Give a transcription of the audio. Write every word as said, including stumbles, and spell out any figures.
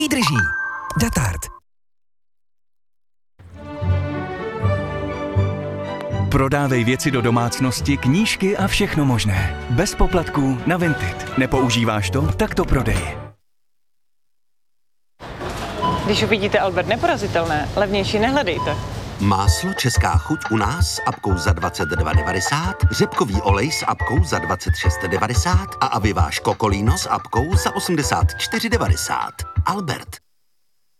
Drží. Datard. Prodávej věci do domácnosti, knížky a všechno možné. Bez poplatků na Vinted. Nepoužíváš to? Tak to prodej. Když uvidíte Albert neporazitelné, levnější nehledejte. Máslo Česká chuť u nás s apkou za dvacet dva devadesát, řepkový olej s apkou za dvacet šest devadesát a aviváš kokolíno s apkou za osmdesát čtyři devadesát. Albert.